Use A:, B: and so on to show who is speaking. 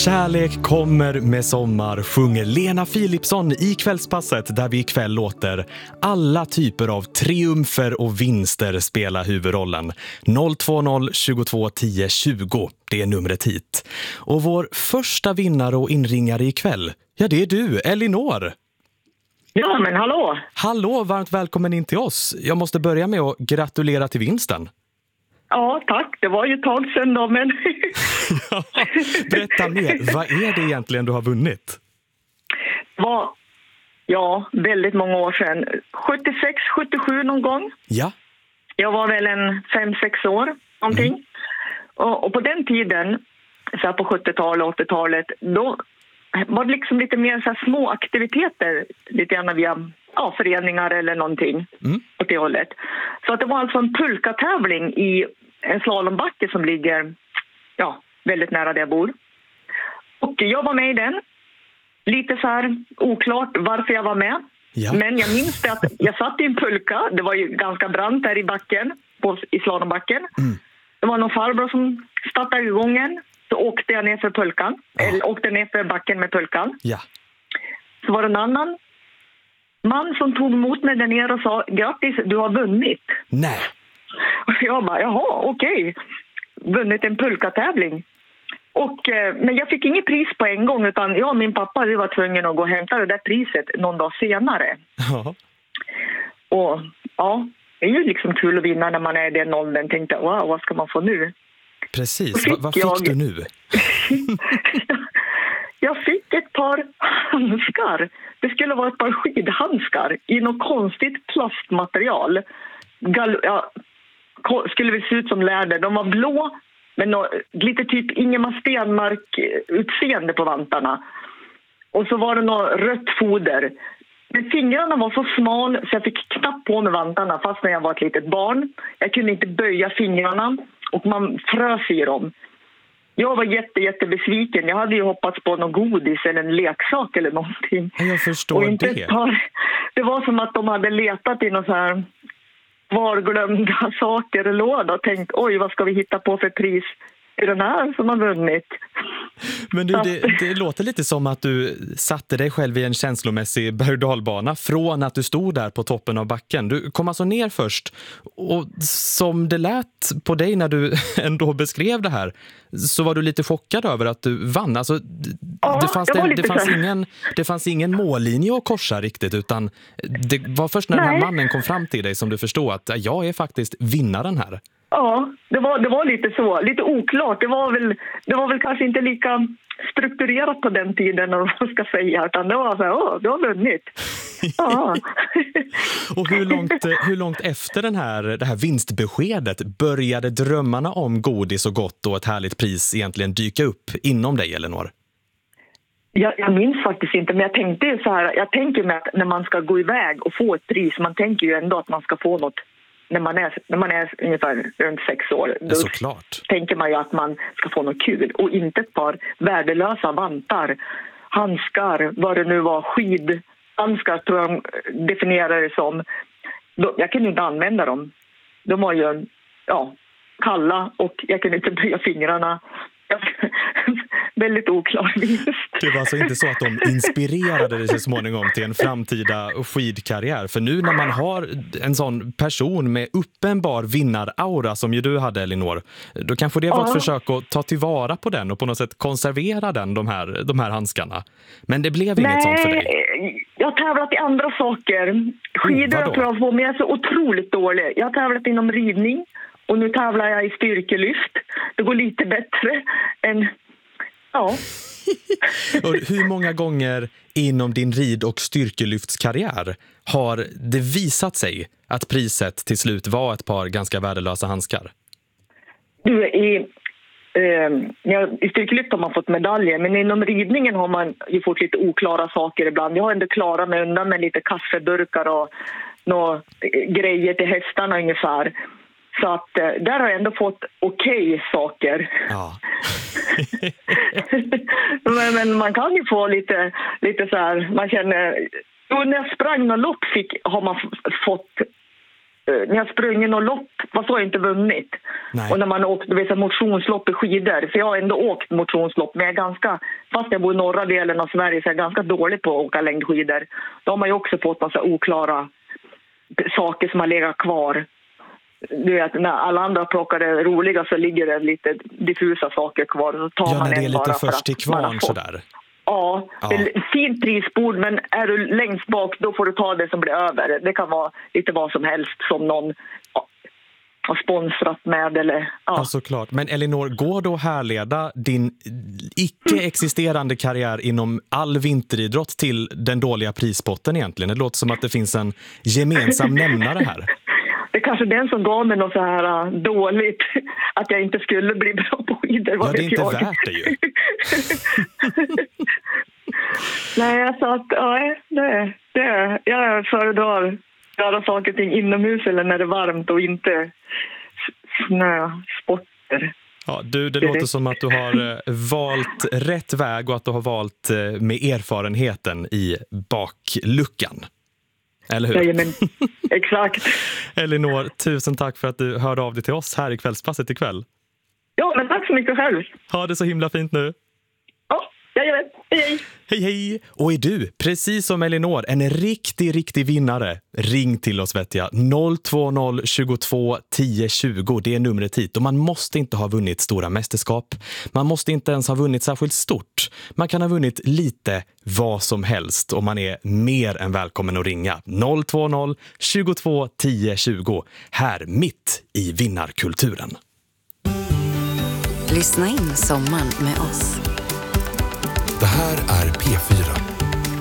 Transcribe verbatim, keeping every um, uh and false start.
A: Kärlek kommer med sommar sjunger Lena Philipsson i Kvällspasset, där vi ikväll låter alla typer av triumfer och vinster spela huvudrollen. noll två noll tjugotvå tio tjugo, det är numret hit. Och vår första vinnare och inringare ikväll, ja det är du, Elinor.
B: Ja, men hallå!
A: Hallå, varmt välkommen in till oss. Jag måste börja med att gratulera till vinsten.
B: Ja, tack. Det var ju ett tag sedan då, men...
A: Ja, berätta mer. Vad är det egentligen du har vunnit?
B: Det var, ja, väldigt många år sedan. sjuttiosex sjuttiosju någon gång.
A: Ja.
B: Jag var väl en fem sex år, någonting. Mm. Och, och på den tiden, så här på sjuttiotalet och åttiotalet, då var det liksom lite mer så här små aktiviteter. Lite grann via ja, föreningar eller någonting. Mm. Åt det hållet. Så att det var alltså en pulkatävling i en slalombacke som ligger ja, väldigt nära där jag bor. Och jag var med i den. Lite så här oklart varför jag var med. Ja. Men jag minns det att jag satt i en pulka. Det var ju ganska brant där i backen, på, i slalombacken. Mm. Det var någon farbror som startade igång en. Så åkte jag ner för pulkan. Ja. Eller åkte ner för backen med pulkan.
A: Ja.
B: Så var det en annan man som tog emot mig där nere och sa: grattis, du har vunnit.
A: Nej.
B: Och jag bara, jaha, okej. Vunnit en pulkatävling. Och, eh, men jag fick inget pris på en gång, utan jag och min pappa vi var tvungen att gå och hämta det där priset någon dag senare. Ja. Och ja, det är ju liksom kul att vinna när man är i den åldern. Tänkte, wow, vad ska man få nu?
A: Precis, Va, vad fick jag... du nu?
B: Jag fick ett par handskar. Det skulle vara ett par skidhandskar i något konstigt plastmaterial. Gal- ja, skulle vi se ut som läder. De var blå, men no- lite typ Ingemar Stenmark-utseende på vantarna. Och så var det något rött foder. Men fingrarna var så smal så jag fick knappt på med vantarna fast när jag var ett litet barn. Jag kunde inte böja fingrarna och man frös i dem. Jag var jätte, jätte besviken. Jag hade ju hoppats på någon godis eller en leksak eller någonting.
A: Jag förstår
B: och inte
A: det.
B: Tar, det var som att de hade letat i någon så här varglömda saker och låda och tänkt, oj, vad ska vi hitta på för pris i den här som har vunnit?
A: Men du, det, det låter lite som att du satte dig själv i en känslomässig berg- och dalbana från att du stod där på toppen av backen. Du kom alltså ner först, och som det lät på dig när du ändå beskrev det här, så var du lite chockad över att du vann. Alltså,
B: ja,
A: det, fanns
B: det,
A: det, det, fanns ingen, det fanns ingen mållinje att korsa riktigt, utan det var först när Nej. den här mannen kom fram till dig som du förstod att jag är faktiskt vinnaren här.
B: Ja, det var, det var lite så. Lite oklart. Det var väl, det var väl kanske inte lika strukturerat på den tiden, om man ska säga. Utan det var så här, åh, du har vunnit. Ja.
A: Och hur långt, hur långt efter den här, det här vinstbeskedet började drömmarna om godis och gott och ett härligt pris egentligen dyka upp inom dig, Elinor?
B: Jag, jag minns faktiskt inte, men jag tänkte ju så här. Jag tänker mig att när man ska gå iväg och få ett pris, man tänker ju ändå att man ska få något. När man, är, när man är ungefär runt sex år, då
A: Såklart.
B: tänker man ju att man ska få något kul. Och inte ett par värdelösa vantar, handskar, vad det nu var, skidhandskar tror jag de definierar det som. Jag kunde inte använda dem. De var ju ja, kalla och jag kunde inte böja fingrarna. Väldigt oklar vinst.
A: Det var alltså inte så att de inspirerade dig så småningom till en framtida skidkarriär. För nu när man har en sån person med uppenbar vinnaraura som ju du hade, Elinor, då kanske det var ja. ett försök att ta tillvara på den och på något sätt konservera den, de här, de här handskarna. Men det blev
B: Nej,
A: inget sånt för dig.
B: Jag har tävlat i andra saker. Skidor
A: oh,
B: jag tror jag på, men jag är så otroligt dålig. Jag har tävlat inom ridning. Och nu tävlar jag i styrkelyft. Det går lite bättre än... Ja.
A: Och hur många gånger inom din rid- och styrkelyftskarriär har det visat sig att priset till slut var ett par ganska värdelösa handskar?
B: Du, i, eh, i styrkelyft har man fått medaljer, men inom ridningen har man ju fått lite oklara saker ibland. Jag har ändå klarat mig undan med lite kaffeburkar och några grejer till hästarna ungefär. Så att där har jag ändå fått okej okay saker. Ja. men, men man kan ju få lite, lite så här, man känner... Och när jag sprang någon lopp fick, har man f- fått när jag sprungit något lopp, vad så har jag inte vunnit.
A: Nej.
B: Och när man åkt, du vet, motionslopp i skidor, för jag har ändå åkt motionslopp, men jag är ganska, fast jag bor i norra delen av Sverige så är jag ganska dålig på att åka längdskidor. Då har man ju också fått massa oklara saker som har legat kvar. Du vet, när alla andra plockar det roliga så ligger det lite diffusa saker kvar. Så tar
A: Ja,
B: man
A: när det är
B: en
A: lite
B: bara
A: först till
B: för att man har
A: kvarn
B: fått.
A: sådär.
B: Ja,
A: Ja.
B: det är ett fint prisbord, men är du längst bak då får du ta det som blir över. Det kan vara lite vad som helst som någon ja, har sponsrat med. Eller, ja.
A: Ja, såklart. Men Elinor, går då att härleda din icke-existerande karriär inom all vinteridrott till den dåliga prispotten egentligen? Det låter som att det finns en gemensam nämnare här.
B: Det är kanske den som gav mig något så här uh, dåligt att jag inte skulle bli bra på skidor.
A: Ja, det är inte
B: jag.
A: värt det ju.
B: Nej, alltså att ja, det, det, jag föredrar göra saker och ting inomhus eller när det är varmt och inte snösporter.
A: Ja, du, det låter som att du har eh, valt rätt väg och att du har valt eh, med erfarenheten i bakluckan. Eller hur?
B: Ja, men, exakt.
A: Elinor, tusen tack för att du hörde av dig till oss här i Kvällspasset ikväll.
B: Ja, men tack så mycket själv.
A: Ha det så himla fint nu.
B: Ja, jajamän. Hej, hej.
A: Hej, hej! Och är du, precis som Elinor, en riktig, riktig vinnare? Ring till oss, vet jag. noll två noll tjugotvå tio tjugo, det är numret hit. Och man måste inte ha vunnit stora mästerskap. Man måste inte ens ha vunnit särskilt stort. Man kan ha vunnit lite vad som helst och man är mer än välkommen att ringa. noll två noll tjugotvå tio tjugo, här mitt i vinnarkulturen.
C: Lyssna in sommaren med oss.
D: Det här är P fyra.